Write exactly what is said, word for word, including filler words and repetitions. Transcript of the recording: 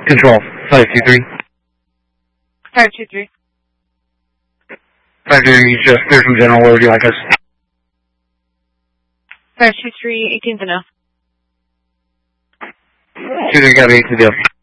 Control, five two three. five two three. five two three, just clear from general, where would you like us? five two three, eighteenth and F. two three, got eight to deal.